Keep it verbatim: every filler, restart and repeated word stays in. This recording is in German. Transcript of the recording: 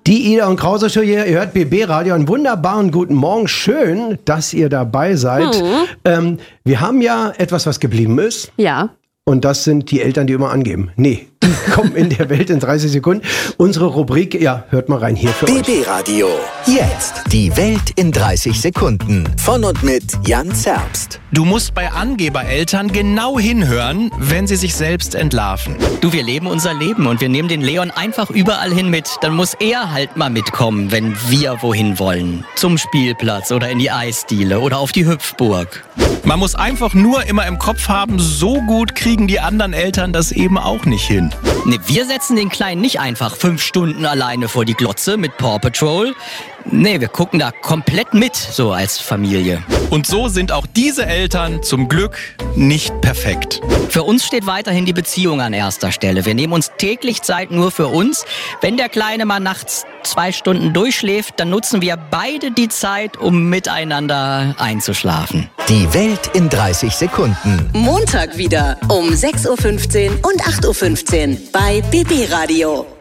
Die Ida und Krause Show hier, ihr hört B B Radio, einen wunderbaren guten Morgen. Schön, dass ihr dabei seid. Mhm. Ähm, wir haben ja etwas, was geblieben ist. Ja. Und das sind die Eltern, die immer angeben. Nee, die kommen in der Welt in dreißig Sekunden. Unsere Rubrik, ja, hört mal rein hier für euch. B B Radio, jetzt die Welt in dreißig Sekunden. Von und mit Jan Zerbst. Du musst bei Angebereltern genau hinhören, wenn sie sich selbst entlarven. Du, wir leben unser Leben und wir nehmen den Leon einfach überall hin mit. Dann muss er halt mal mitkommen, wenn wir wohin wollen. Zum Spielplatz oder in die Eisdiele oder auf die Hüpfburg. Man muss einfach nur immer im Kopf haben, so gut kriegen die anderen Eltern das eben auch nicht hin. Ne, wir setzen den Kleinen nicht einfach fünf Stunden alleine vor die Glotze mit Paw Patrol. Nee, wir gucken da komplett mit, so als Familie. Und so sind auch diese Eltern zum Glück nicht perfekt. Für uns steht weiterhin die Beziehung an erster Stelle. Wir nehmen uns täglich Zeit nur für uns. Wenn der Kleine mal nachts zwei Stunden durchschläft, dann nutzen wir beide die Zeit, um miteinander einzuschlafen. Die Welt in dreißig Sekunden. Montag wieder um sechs Uhr fünfzehn und acht Uhr fünfzehn bei B B Radio.